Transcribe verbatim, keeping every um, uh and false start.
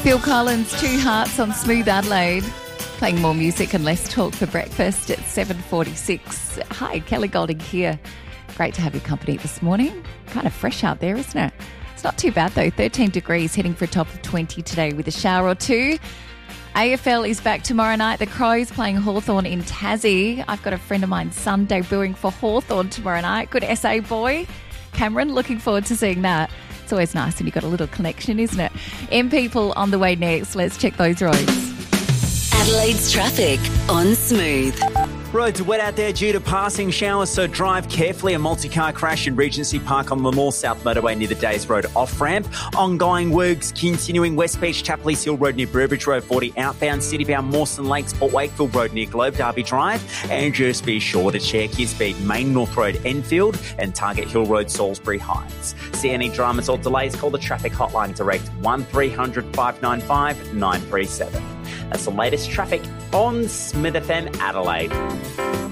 Phil Collins, Two Hearts on Smooth Adelaide. Playing more music and less talk for breakfast at seven forty-six. Hi, Kelly Golding here. Great to have your company this morning. Kind of fresh out there, isn't it? It's not too bad though. thirteen degrees, heading for a top of twenty today with a shower or two. A F L is back tomorrow night. The Crows playing Hawthorn in Tassie. I've got a friend of mine's son debuting for Hawthorn tomorrow night. Good S A boy. Cameron, looking forward to seeing that. It's always nice when you've got a little connection, isn't it? M People on the way next. Let's check those roads. Adelaide's traffic on Smooth. Roads are wet out there due to passing showers, so drive carefully. A multi-car crash in Regency Park on the North South Motorway near the Days Road off-ramp. Ongoing works continuing West Beach, Tapley's Hill Road near Burbridge Road forty outbound, Citybound Mawson Lakes, Port Wakefield Road near Globe Derby Drive. And just be sure to check your speed. Main North Road Enfield and Target Hill Road Salisbury Heights. See any dramas or delays, call the traffic hotline direct one three hundred five nine five nine three seven. That's the latest traffic on Smith F M Adelaide.